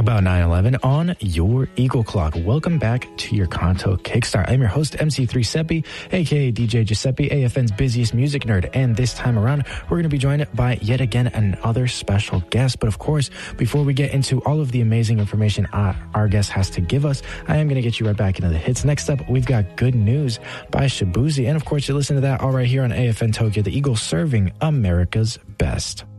about 9:11 on your Eagle Clock. Welcome back to your Kanto Kickstart. I'm your host, MC3 Seppi, aka DJ Giuseppe, AFN's busiest music nerd. And this time around, we're going to be joined by yet again another special guest. But of course, before we get into all of the amazing information our guest has to give us, I am going to get you right back into the hits. Next up, we've got Good News by Shabuzi. And of course, you listen to that all right here on AFN Tokyo, the Eagle serving America's best.